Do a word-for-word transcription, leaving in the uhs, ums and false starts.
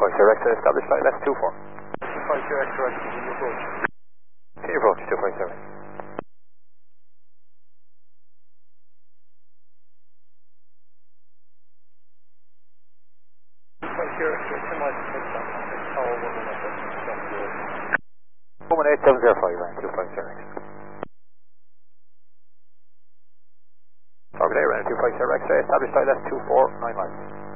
five zero X-ray, establish flight left two four. two five zero X-ray, continue approach. Continue approach, two five zero. two five zero X-ray, ten miles to touchdown, contact tower one one eight seven zero. one one eight seven zero five, right, two five zero X-ray. Target A, running two five zero X-ray, establish flight left two four, nine miles.